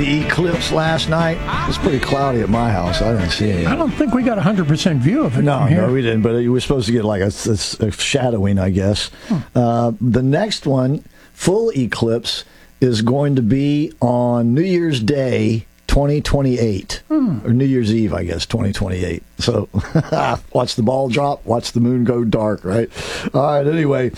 The eclipse last night. It was pretty cloudy at my house. I didn't see it. I don't think we got a 100% view of it from here. No, we didn't. But you were supposed to get like a shadowing, I guess. The next one, full eclipse, is going to be on New Year's Day, 2028, or New Year's Eve, I guess, 2028. So watch the ball drop, watch the moon go dark, right? All right. Anyway.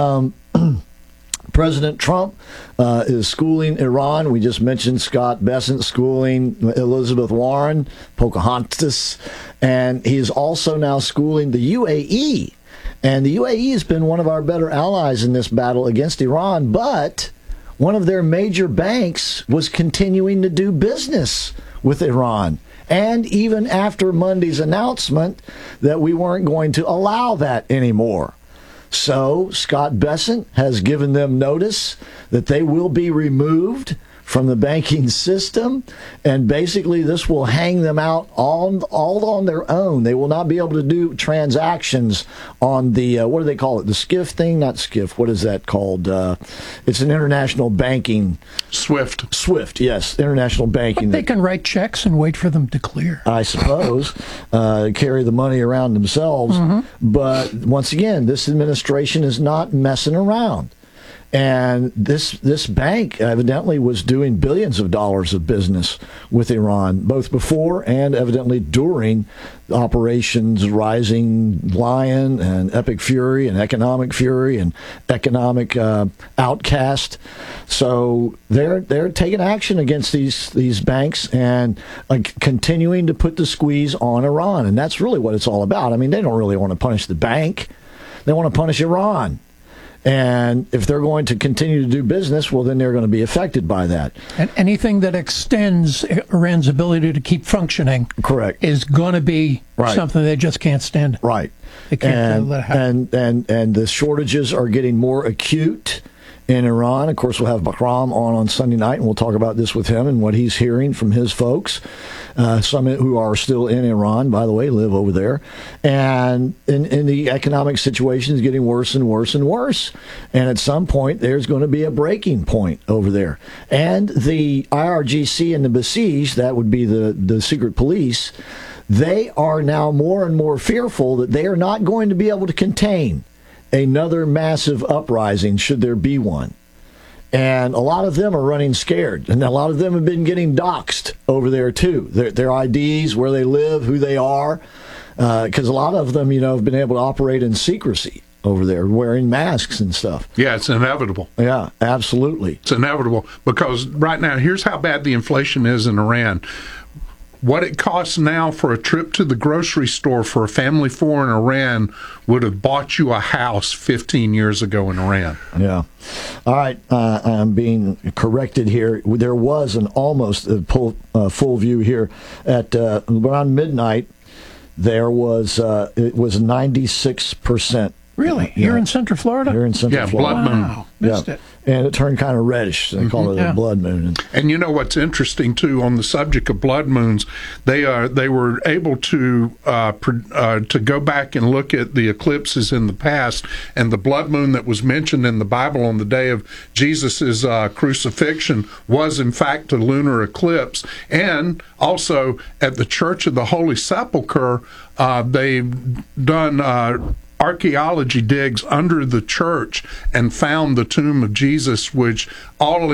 President Trump is schooling Iran. We just mentioned Scott Bessent schooling Elizabeth Warren, Pocahontas, and he is also now schooling the UAE. And the UAE has been one of our better allies in this battle against Iran, but one of their major banks was continuing to do business with Iran. And even after Monday's announcement that we weren't going to allow that anymore. So Scott Bessent has given them notice that they will be removed from the banking system, and basically this will hang them out all on their own. They will not be able to do transactions on the, what do they call it, the SCIF thing? Not SCIF, what is that called? It's an international banking. SWIFT, yes, international banking. But they can write checks and wait for them to clear. I suppose, carry the money around themselves. But once again, this administration is not messing around. And this bank evidently was doing billions of dollars of business with Iran, both before and evidently during operations Rising Lion and Epic Fury and Economic Fury and Economic Outcast. So they're taking action against these banks and continuing to put the squeeze on Iran. And that's really what it's all about. I mean, they don't really want to punish the bank. They want to punish Iran. And if they're going to continue to do business, well, then they're going to be affected by that. And anything that extends Iran's ability to keep functioning, correct, is going to be something they just can't stand. Right. They can't let it happen. And the shortages are getting more acute in Iran. Of course, we'll have Bahram on Sunday night, and we'll talk about this with him and what he's hearing from his folks. Some who are still in Iran, by the way, live over there. And in the economic situation is getting worse and worse and worse. And at some point, there's going to be a breaking point over there. And the IRGC and the Basij, that would be the secret police, they are now more and more fearful that they are not going to be able to contain another massive uprising, should there be one. And a lot of them are running scared. And a lot of them have been getting doxxed over there, too. Their IDs, where they live, who they are. Because a lot of them, have been able to operate in secrecy over there, wearing masks and stuff. Yeah, it's inevitable. Yeah, absolutely. It's inevitable. Because right now, here's how bad the inflation is in Iran. What it costs now for a trip to the grocery store for a family of four in Iran would have bought you a house 15 years ago in Iran. Yeah. All right. I'm being corrected here. There was an almost full view here at around midnight. There was it was 96%. Really? Here in Central Florida? Here in Central Florida. Blood moon. Wow. Missed it. And it turned kind of reddish. They call it a blood moon. And you know what's interesting too on the subject of blood moons? They were able to go back and look at the eclipses in the past, and the blood moon that was mentioned in the Bible on the day of Jesus's crucifixion was in fact a lunar eclipse. And also at the Church of the Holy Sepulchre, they've done archaeology digs under the church and found the tomb of Jesus, which all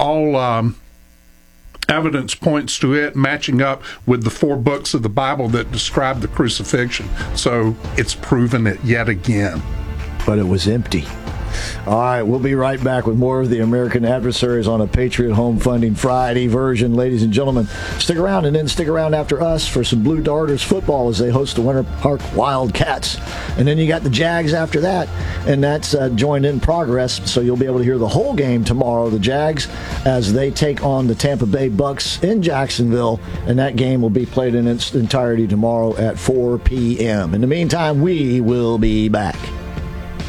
evidence points to it matching up with the 4 books of the Bible that describe the crucifixion. So it's proven it yet again. But it was empty. All right, we'll be right back with more of the American Adversaries on a Patriot Home Funding Friday version. Ladies and gentlemen, stick around, and then stick around after us for some Blue Darters football as they host the Winter Park Wildcats. And then you got the Jags after that, and that's joined in progress, so you'll be able to hear the whole game tomorrow, the Jags, as they take on the Tampa Bay Bucks in Jacksonville, and that game will be played in its entirety tomorrow at 4 p.m. In the meantime, we will be back.